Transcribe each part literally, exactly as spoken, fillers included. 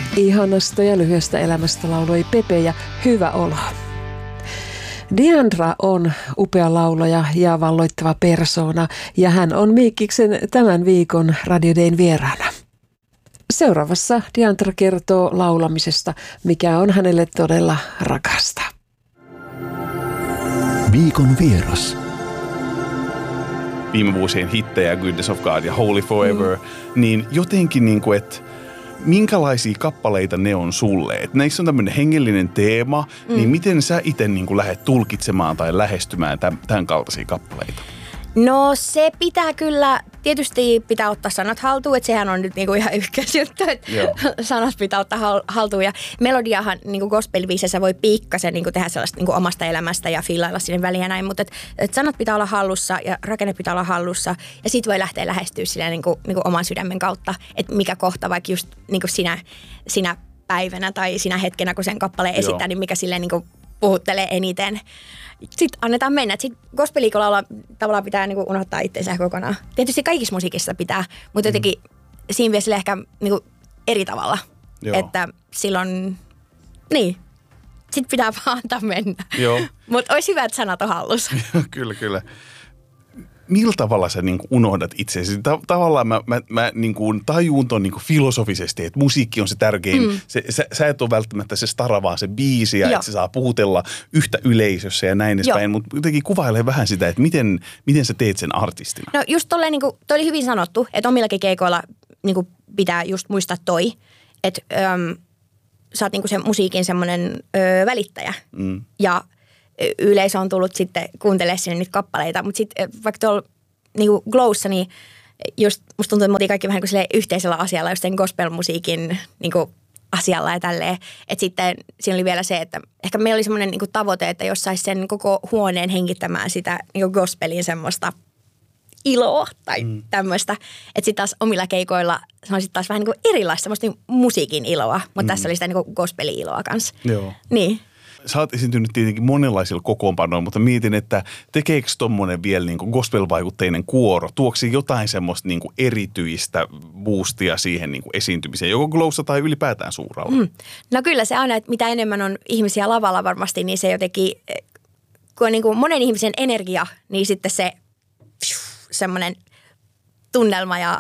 Ihanasta ja lyhyestä elämästä lauloi Pepe ja Hyvä olo. Diandra on upea laulaja ja valloittava persoona ja hän on Miikkiksen tämän viikon Radio Dayn vieraana. Seuraavassa Diandra kertoo laulamisesta, mikä on hänelle todella rakasta. Viikon vieras. Viime vuosien hittejä, Goodness of God ja Holy Forever, mm. niin jotenkin niin kuin, että minkälaisia kappaleita ne on sulle? Et näissä on tämmöinen hengellinen teema, mm. niin miten sä itse niin kuin lähdet tulkitsemaan tai lähestymään tämän, tämän kaltaisia kappaleita? No se pitää kyllä, tietysti pitää ottaa sanat haltuun, että sehän on nyt niinku ihan ykkösjuttu, että sanat pitää ottaa haltuun. Ja melodiahan niinku gospel-biiseissä voi pikkasen niinku tehdä sellaista niinku omasta elämästä ja fiilailla sinne väliin ja näin, mutta et, et sanat pitää olla hallussa ja rakenne pitää olla hallussa. Ja sit voi lähteä lähestyä sillä niinku, niinku oman sydämen kautta, että mikä kohta vaikka just niinku sinä, sinä päivänä tai sinä hetkenä, kun sen kappaleen esittää, Joo. niin mikä silleen niinku puhuttelee eniten. Sitten annetaan mennä. Sitten gospeliikolla tavallaan pitää niinku unohtaa itseensä kokonaan. Tietysti kaikissa musiikissa pitää, mutta jotenkin mm. siinä vielä ehkä niinku eri tavalla. Joo. Että silloin, niin, sitten pitää vaan antaa mennä. Mutta olisi hyvä, että sanat on hallussa. Kyllä, kyllä. Millä tavalla sä niin kuin unohdat itseäsi? Ta- tavallaan mä, mä, mä niin kuin tajuun ton niin kuin filosofisesti, että musiikki on se tärkein. Mm. Se, sä, sä et ole välttämättä se stara, vaan se biisi ja että se saa puhutella yhtä yleisössä ja näin edespäin. Mutta jotenkin kuvailee vähän sitä, että miten, miten sä teet sen artistina. No just tolleen, niin kuin, toi oli hyvin sanottu, että omillakin keikoilla niin kuin pitää just muistaa toi, että öm, sä oot niin kuin sen musiikin semmoinen ö, välittäjä mm. ja yleisö on tullut sitten kuuntelemaan sinne niitä kappaleita, mutta sitten vaikka tuolla niinku Glowssa, niin just musta tuntuu, että me oltiin kaikki vähän kuin yhteisellä asialla, just sen gospel-musiikin niinku asialla ja tälleen. Että sitten siinä oli vielä se, että ehkä meillä oli semmoinen niinku tavoite, että jos saisi sen koko huoneen hengittämään sitä niinku gospelin semmoista iloa tai mm. tämmöistä. Että sitten taas omilla keikoilla se on sitten taas vähän niinku erilaista semmoista niinku musiikin iloa, mutta mm. tässä oli sitä niinku gospeli-iloa kanssa. Joo. Niin. Sä oot esiintynyt tietenkin monenlaisilla kokoonpanoilla, mutta mietin, että tekeekö tommonen vielä niin kuin gospel-vaikutteinen kuoro? Tuoksi jotain semmoista niin kuin erityistä boostia siihen niin kuin esiintymiseen, joko Glowssa tai ylipäätään suuralla? Mm. No kyllä se aina, että mitä enemmän on ihmisiä lavalla varmasti, niin se jotenkin, kun on niin kuin monen ihmisen energia, niin sitten se semmoinen tunnelma ja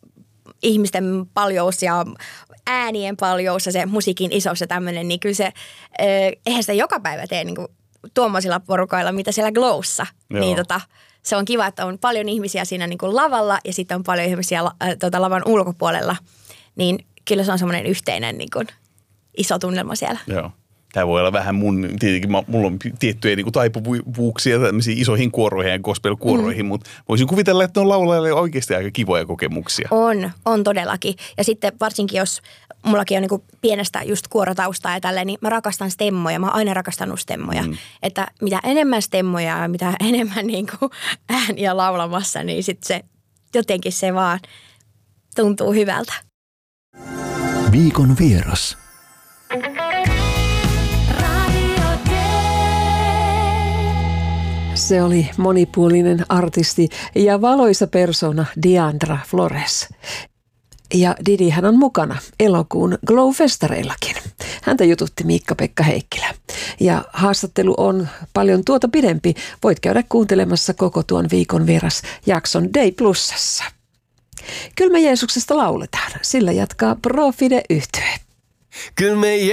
ihmisten paljous ja äänien paljous ja se musiikin isous ja tämmöinen, niin kyllä se, eihän sitä joka päivä tee niin kuin tuommoisilla porukoilla, mitä siellä Glowssa. Niin tota, se on kiva, että on paljon ihmisiä siinä niin kuin lavalla ja sitten on paljon ihmisiä äh, tota, lavan ulkopuolella. Niin kyllä se on semmoinen yhteinen niin kuin iso tunnelma siellä. Joo. Tämä voi olla vähän mun, tietenkin mulla on tiettyjä niin kuin taipuvuuksia tämmöisiin isoihin kuoroihin ja gospel-kuoroihin, mm. mutta voisin kuvitella, että on laulajille oikeasti aika kivoja kokemuksia. On, on todellakin. Ja sitten varsinkin, jos mullakin on niin kuin pienestä just kuorotaustaa ja tälleen, niin mä rakastan stemmoja. Mä oon aina rakastanut stemmoja. Mm. Että mitä enemmän stemmoja ja mitä enemmän niin kuin ääniä laulamassa, niin sitten se jotenkin se vaan tuntuu hyvältä. Viikon vieras. Se oli monipuolinen artisti ja valoisa persona Diandra Flores. Ja Didihän on mukana elokuun Glow-festareillakin. Häntä jututti Miikka-Pekka Heikkilä. Ja haastattelu on paljon tuota pidempi. Voit käydä kuuntelemassa koko tuon Viikon vieras jakson Day Plusassa. Kyllä me Jeesuksesta lauletaan. Sillä jatkaa Profide-yhtye. Kyllä me